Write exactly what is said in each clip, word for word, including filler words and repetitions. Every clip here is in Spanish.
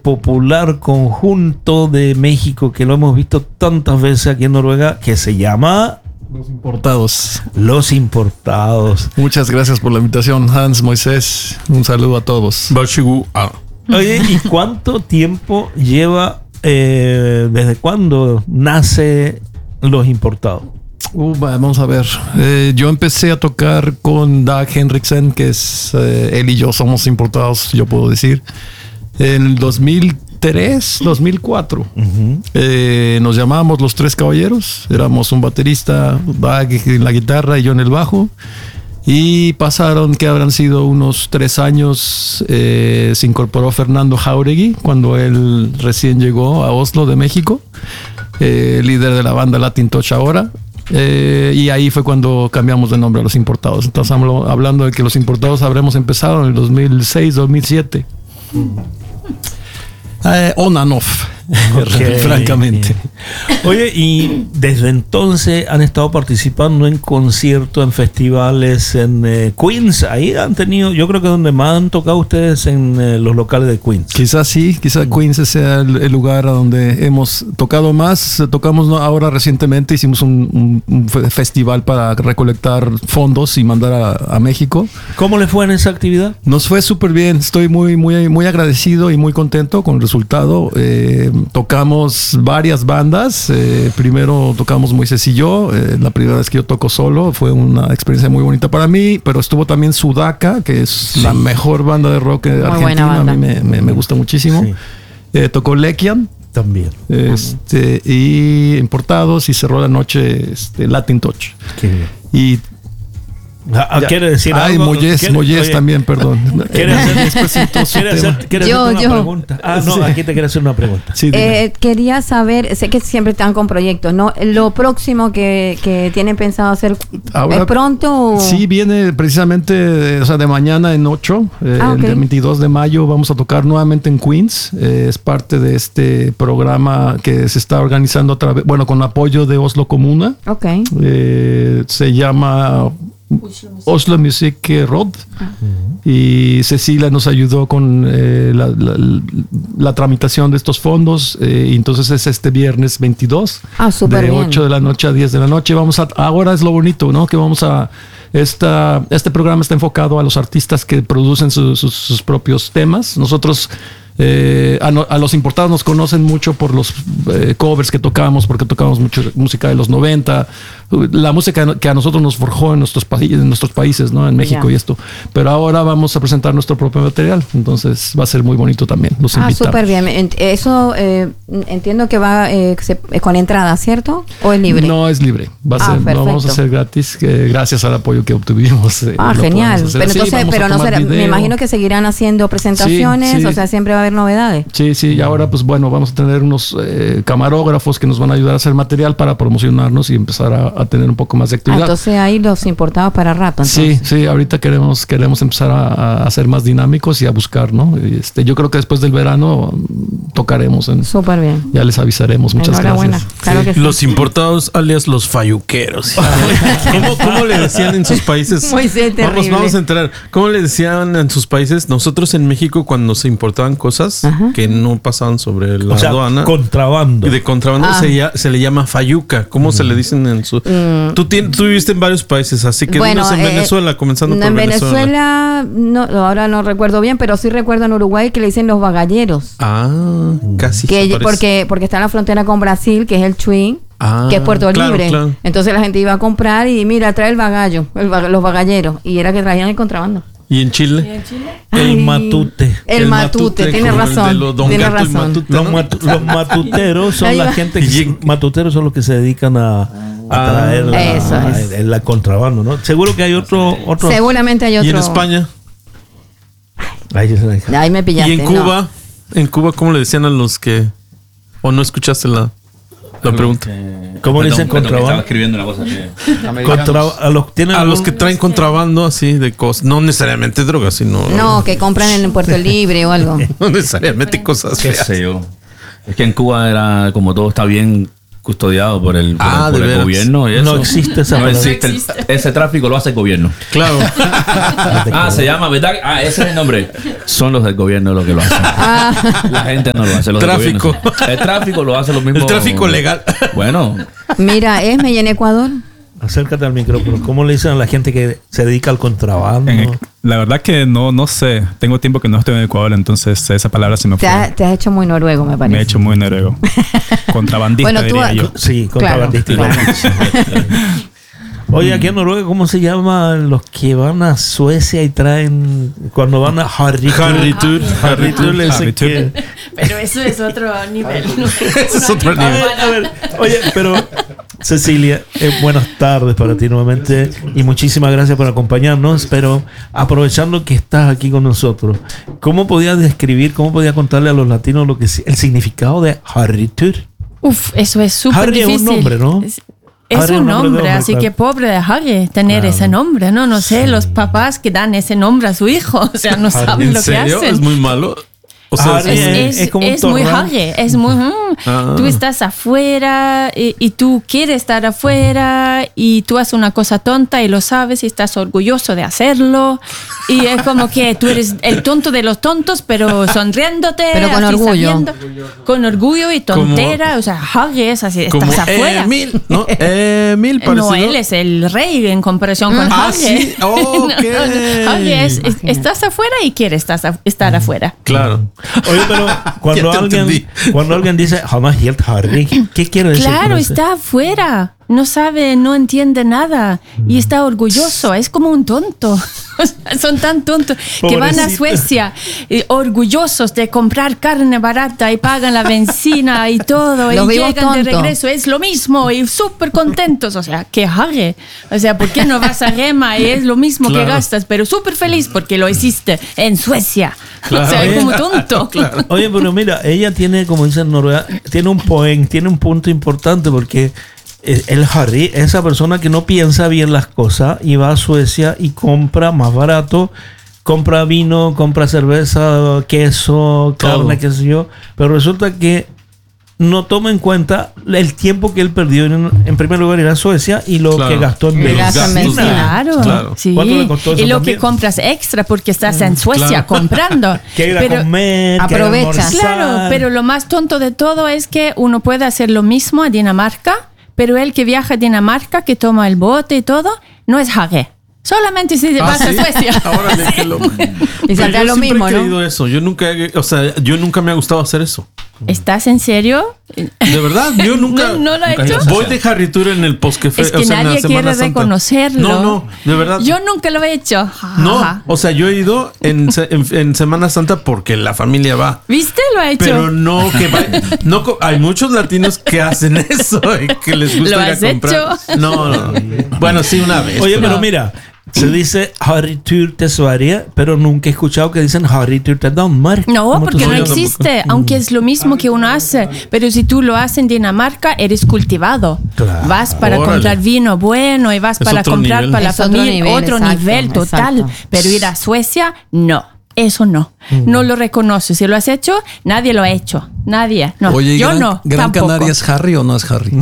popular conjunto de México que lo hemos visto tantas veces aquí en Noruega, que se llama Los Importados. Los Importados. Muchas gracias por la invitación, Hans, Moisés. Un saludo a todos. Oye, ¿y cuánto tiempo lleva, eh, desde cuándo nace Los Importados? Uh, vamos a ver. Eh, yo empecé a tocar con Dag Henriksen, que es eh, él y yo somos importados, yo puedo decir, en el dos mil tres, dos mil cuatro. Uh-huh. Eh, nos llamábamos Los Tres Caballeros. Éramos un baterista, Dag en la guitarra y yo en el bajo. Y pasaron, que habrán sido unos tres años, eh, se incorporó Fernando Jauregui cuando él recién llegó a Oslo de México, eh, líder de la banda Latin Touch ahora. Eh, y ahí fue cuando cambiamos de nombre a Los Importados. Entonces hablo, hablando de que Los Importados habremos empezado en el dos mil seis, dos mil siete. Eh, on and off, okay. Francamente. Oye, y desde entonces han estado participando en conciertos, en festivales, en eh, Queens. Ahí han tenido, yo creo que donde más han tocado ustedes en eh, los locales de Queens. Quizás sí, quizás Queens sea el, el lugar a donde hemos tocado más. Tocamos ahora recientemente, hicimos un, un, un festival para recolectar fondos y mandar a, a México. ¿Cómo le fue en esa actividad? Nos fue súper bien. Estoy muy, muy, muy agradecido y muy contento con el resultado. Eh, tocamos varias bandas. Eh, primero tocamos Moisés y yo. Eh, la primera vez que yo toco solo fue una experiencia muy bonita para mí, pero estuvo también Sudaka, que es sí. la mejor banda de rock de Argentina. A mí me, me, me gusta muchísimo. Sí. Eh, tocó Lekian. También. Este, y Importados, y cerró la noche este, Latin Touch. Qué bien. Y Ah, ¿quiere decir Ay, algo? Moyes, Moyes también, perdón. ¿Quiere hacer, ¿quiere hacer, ¿quiere yo, hacer una yo. pregunta? Ah, no, Sí. aquí te quiero hacer una pregunta. Sí, Eh, quería saber, sé que siempre están con proyectos, ¿no? Lo próximo que, que tienen pensado hacer, Ahora, ¿es pronto? O? Sí, viene precisamente, o sea, de mañana en ocho, eh, Ah, okay. el veintidós de mayo vamos a tocar nuevamente en Queens. Eh, es parte de este programa que se está organizando a través, bueno, con apoyo de Oslo Comuna. Ok. Eh, se llama Oslo Music Road. Uh-huh. Y Cecilia nos ayudó con eh, la, la, la tramitación de estos fondos. Eh, y entonces es este viernes veintidós, ah, de bien. ocho de la noche a diez de la noche. Vamos a, ahora es lo bonito, ¿no? Que vamos a esta, este programa está enfocado a los artistas que producen su, sus, sus propios temas. Nosotros Eh, a, no, a Los Importados nos conocen mucho por los eh, covers que tocamos, porque tocamos mucho música de los noventa, la música que a nosotros nos forjó en nuestros, pa en nuestros países, ¿no? En México, yeah. y esto. Pero ahora vamos a presentar nuestro propio material, entonces va a ser muy bonito también. Los ah, invitamos. súper bien. Eso eh, entiendo que va eh, se, con entrada, ¿cierto? ¿O es libre? No, es libre. Va a ah, ser, no vamos a hacer gratis, que gracias al apoyo que obtuvimos. Eh, ah, genial. Pero sí, entonces, pero no será, me imagino que seguirán haciendo presentaciones, sí, sí. o sea, siempre va a haber novedades. Sí, sí, y ahora pues bueno, vamos a tener unos eh, camarógrafos que nos van a ayudar a hacer material para promocionarnos y empezar a, a tener un poco más de actividad. Ah, entonces ahí Los Importados para rato. Entonces. Sí, sí, ahorita queremos queremos empezar a, a ser más dinámicos y a buscar, ¿no? Y este, yo creo que después del verano tocaremos. En, Súper bien. Ya les avisaremos. Muchas gracias. Claro sí. que sí. Los Importados, alias los falluqueros. ¿Cómo, ¿Cómo le decían en sus países? Muy terrible. Vamos, vamos a entrar. ¿Cómo le decían en sus países? Nosotros en México, cuando se importaban cosas Ajá. que no pasaban sobre la o sea, aduana. Contrabando. Y de contrabando ah. se, se le llama fayuca. ¿Cómo mm. se le dicen en su...? Mm. Tú, tienes, tú viviste en varios países, así que bueno, en eh, Venezuela, comenzando no, por en Venezuela. En Venezuela, no, ahora no recuerdo bien, pero sí recuerdo en Uruguay que le dicen los bagalleros. Ah, casi que porque, porque está en la frontera con Brasil, que es el Chuy. Ah, que es Puerto claro, Libre. Claro. Entonces la gente iba a comprar y mira, trae el bagallo, el, los bagalleros. Y era que traían el contrabando. ¿Y en Chile? ¿Y en Chile? El Ay, matute. El, el matute, matute tiene razón. Lo, tiene razón. Matute, ¿no? los, matu, los matuteros son la gente que matuteros son los que se dedican a, a traer la, Eso es. a, la contrabando, ¿no? Seguro que hay otro, otro. Seguramente hay otro. ¿Y en España? Ay, Ahí me pillaste. ¿Y en Cuba? No. ¿En Cuba cómo le decían a los que o no escuchaste la La pregunta. Que, ¿Cómo perdón, dicen perdón, contrabando? Estaba escribiendo una cosa que... Contra, a los, ¿tienen a algún? los que traen contrabando así de cosas. No necesariamente drogas, sino... No, que compran en Puerto Libre o algo. No necesariamente cosas ¿Qué feas. sé yo? Es que en Cuba era como todo está bien custodiado por el, por Ah, el, por ¿de el veras? gobierno. Y eso. No existe esa No palabra. existe. El- ese tráfico lo hace el gobierno. Claro. Ah, se llama, ¿verdad? Ah, ese es el nombre. Son los del gobierno los que lo hacen. La gente no lo hace. Los del Tráfico. gobierno sí. El tráfico lo hace lo mismo. El tráfico legal. Bueno, Mira, Esme, ¿y en Ecuador? Acércate al micrófono. ¿Cómo le dicen a la gente que se dedica al contrabando? En el- la verdad que no, no sé. Tengo tiempo que no estoy en Ecuador, entonces esa palabra se me Te fue. has, te has hecho muy noruego, me parece. Me he hecho muy noruego. Contrabandista, Bueno, tú diría ha- yo. Sí, Claro, contrabandista. claro. Oye, aquí en Noruega, ¿cómo se llaman los que van a Suecia y traen cuando van a Harry Harry Tour. Harry Tour le dicen Harry Tour. que... Pero eso es otro nivel. Ese es otro A nivel. ver, a ver. Oye, pero Cecilia, eh, buenas tardes para ti nuevamente y muchísimas gracias por acompañarnos. Pero aprovechando que estás aquí con nosotros, ¿cómo podías describir, cómo podías contarle a los latinos lo que es el significado de Harry Tour? Uf, eso es súper Harry es un difícil. nombre, ¿no? Es, es Harry es un un nombre de nombre, hombre, así claro. que pobre de Harry tener Claro. ese nombre, ¿no? No sé, los papás que dan ese nombre a su hijo, o sea, no saben ¿En lo que serio? hacen. ¿Es muy malo? O sea, Harry Es, es- es- es como un es muy torrón. Harry, es muy... mm. Ah. Tú estás afuera y, y tú quieres estar afuera y tú haces una cosa tonta y lo sabes y estás orgulloso de hacerlo y es como que tú eres el tonto de los tontos pero sonriéndote, Pero con así orgullo. sabiendo- con orgullo y tontera, o sea, Harry es así, como estás afuera. Emil, ¿no? Emil No, parecido. él es el rey en comparación con Ah, Harry. sí. Ok. No, Harry es, es- estás afuera y quieres estar, estar afuera. Claro. Oye, pero cuando Ya te alguien entendí. cuando alguien dice jamás hielt Harry, ¿qué quiere decir? Claro, con eso? está afuera, no sabe, no entiende nada y está orgulloso, es como un tonto. O sea, son tan tontos que van a Pobrecito. Suecia eh, orgullosos de comprar carne barata y pagan la benzina y todo y Los vivos llegan de tontos. regreso, es lo mismo y súper contentos. O sea, que Harry. O sea, ¿por qué no vas a Rema y es lo mismo que Claro. gastas? Pero súper feliz porque lo hiciste en Suecia. Claro. O sea, es como tonto. Oye, pero mira, ella tiene, como dicen en Noruega, tiene un point, tiene un punto importante porque eh, el Harry es esa persona que no piensa bien las cosas y va a Suecia y compra más barato, compra vino, compra cerveza, queso, Todo. carne, qué sé yo, pero resulta que no toma en cuenta el tiempo que él perdió en, en primer lugar ir a Suecia y lo Claro. que gastó en El gasto en medicina. medicina. Claro, Claro. sí. ¿Cuánto le costó eso Y lo también? que compras extra porque estás en Suecia Claro. comprando. Que ir a Pero- comer, que ir a aprovecha. almorzar. Claro, pero lo más tonto de todo es que uno puede hacer lo mismo a Dinamarca, pero el que viaja a Dinamarca, que toma el bote y todo, no es Harry. Solamente si vas ¿sí? a Suecia. Órale, qué loco. Y Pero saldrá yo lo siempre mismo, he ¿no? querido eso. Yo nunca, he- o sea, yo nunca me ha gustado hacer eso. ¿Estás en serio? De verdad, yo nunca. ¿No, no lo he nunca he hecho? ido a Voy de Harry Tour en el post que Es que nadie quiere reconocerlo. No, no, de verdad. Yo nunca lo he hecho. No, Ajá. o sea, yo he ido en, se- en, en Semana Santa porque la familia va. ¿Viste? Lo he hecho. Pero no que va, no co- hay muchos latinos que hacen eso y que les gusta ¿Lo ir a has comprar. hecho? No, no. Bueno, sí una vez. Oye, pero- pero mira, se dice Harry Tour te Sverige, pero nunca he escuchado que dicen Harry Tour te Danmark. No, ¿Cómo tú porque no sabes? existe, aunque es lo mismo que uno hace. Pero si tú lo haces en Dinamarca, eres cultivado. Claro. Vas para Órale. comprar vino bueno y vas Es para otro comprar nivel. para la Es otro familia. nivel, otro exacto, nivel total. exacto. Pero ir a Suecia, no. Eso no. No lo reconoce. Si lo has hecho, nadie lo ha hecho. Nadie. No. Oye, ¿y yo Gran, no. Gran tampoco. Canaria es Harry o no es Harry?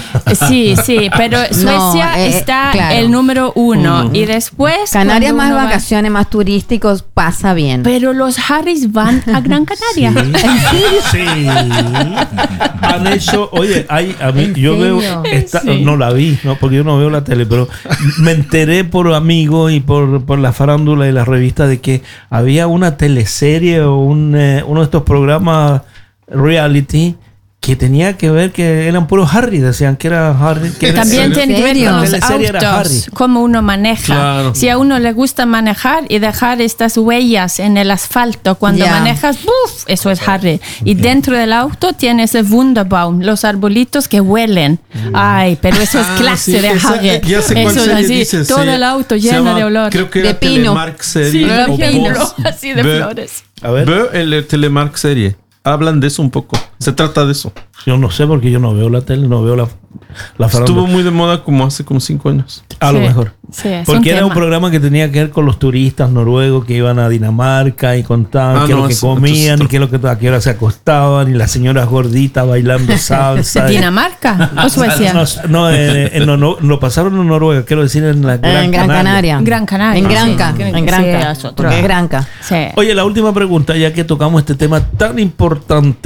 Sí, sí, pero Suecia eh, está claro. el número uno. Y después. Canarias cuando más uno va- vacaciones, más turísticos, pasa bien. Pero los Harrys van a Gran Canaria. Sí. Han hecho, oye, hay, a mí, ¿En yo serio? veo, esta- Sí. no la vi, no, porque yo no veo la tele, pero me enteré por amigos y por, por la farándula y la revista de que había una teleserie o un, eh, uno de estos programas reality que tenía que ver que eran puros Harry, decían que era Harry. Que era- También ¿En tiene que ver serio? con La los teleserie era autos, Harry. cómo uno maneja. Claro. Si a uno le gusta manejar y dejar estas huellas en el asfalto cuando Ya. manejas, ¡buf! Eso es Harry. Y dentro del auto tienes el Wunderbaum, los arbolitos que huelen. Ay, pero eso es Ah, clase sí, de esa- Harry. ya sé cuál Eso es serie así, dices, todo se- el auto se lleno llama- de olor. Creo que De era pino. Telemark serie. Sí, de o pino, Voz. así de Ve- flores. A ver, Veo el Telemark serie. Hablan de eso un poco. Se trata de eso. yo no sé porque yo no veo la tele, no veo la la farándula. Estuvo muy de moda como hace como cinco años. A Sí, lo mejor. sí, es Porque un era un tema. programa que tenía que ver con los turistas noruegos que iban a Dinamarca y contaban Ah, qué es no, lo que eso- comían eso- y qué es lo que a qué hora se acostaban y las señoras gorditas bailando salsa. ¿Dinamarca o Suecia? No, no, eh, eh, no, no, lo pasaron en Noruega, quiero decir en la Gran, en Gran Canaria. Gran Canaria. En Sí, Granca. creo que En sí, Granca. es otro. Porque es Granca. Sí. Oye, la última pregunta, ya que tocamos este tema tan importante,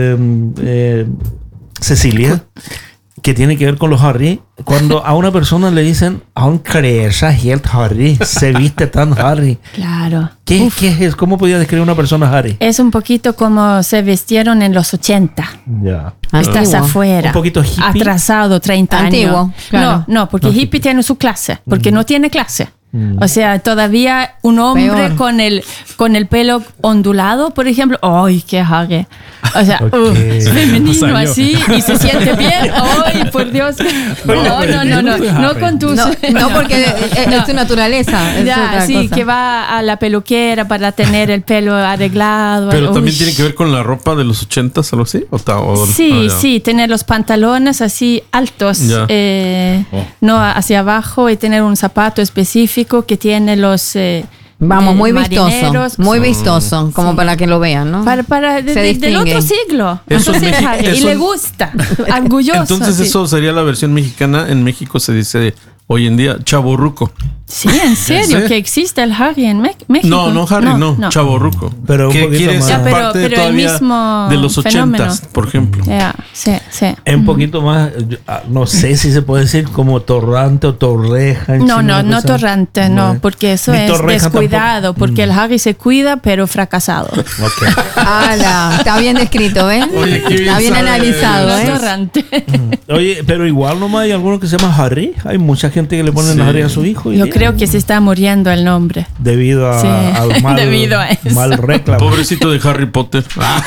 eh, Cecilia, que tiene que ver con los Harry. Cuando a una persona le dicen, aún crees helt Harry, se viste tan Harry. Claro. ¿Qué, ¿Qué es? ¿Cómo podía describir una persona Harry? Es un poquito como se vestieron en los ochenta. Ya. Estás Antiguo. afuera. Un poquito hippie. Atrasado, treinta Antiguo, años. claro. No, no, porque No, hippie tiene su clase, porque no tiene clase. Mm. O sea, todavía un hombre Peor. con el, con el pelo ondulado, por ejemplo, ¡ay, qué hague! O sea, Ok. uh, femenino Salió. así y se siente bien. ¡Ay, por Dios! No, no, no, no, no con tus... No, no, porque es, es su naturaleza. Es Ya, otra sí, cosa. que va a la peluquera para tener el pelo arreglado. Pero Uy. también tiene que ver con la ropa de los ochentas, algo así. ¿O ta- o- Sí, ah, ya. sí, tener los pantalones así altos, Ya. eh, Oh. no hacia abajo, y tener un zapato específico que tiene los... eh, Vamos, eh, muy vistoso. marineros. Muy vistoso, como Sí. para que lo vean, ¿no? Para, para de- Se de- del distinguen. otro siglo. Eso en Entonces, México- Harry, y eso le en- gusta. Orgulloso. Entonces sí. eso sería la versión mexicana. En México se dice hoy en día chavorruco. Sí, en serio, Sí. que existe el Harry en Me- México. No, no Harry, no, chavorruco. Pero un que poquito quiere más. ser Ya, pero- parte pero el todavía mismo de los fenómeno. ochentas, por ejemplo. Ya, sí, sí. Es un poquito más, yo, ah, no sé si se puede decir como torrante o torreja. en No, chino, no, una no cosa. torrante, no, No. porque eso Ni es torreja descuidado, tampoco. porque el Harry se cuida, pero fracasado. Ok. Ala, está bien descrito, ¿ven? Oye, qué bien Está bien sabe. analizado, No ¿eh? torrante. Oye, pero igual nomás hay alguno que se llama Harry. Hay mucha gente que le ponen Sí. Harry a su hijo. hoy Yo día. creo que se está muriendo el nombre. Debido a, Sí, al mal, debido a eso. mal reclamo. Pobrecito de Harry Potter.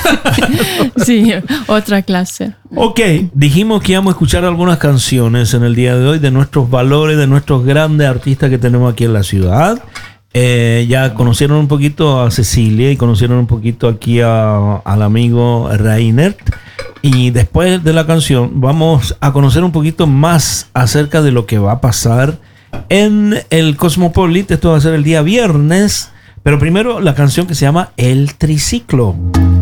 Sí, otra clase. Ok, dijimos que íbamos a escuchar algunas canciones en el día de hoy de nuestros valores, de nuestros grandes artistas que tenemos aquí en la ciudad. Eh, ya conocieron un poquito a Cecilia y conocieron un poquito aquí a- al amigo Reinert. Y después de la canción vamos a conocer un poquito más acerca de lo que va a pasar en el Cosmopolit. Esto va a ser el día viernes. Pero primero la canción que se llama El Triciclo.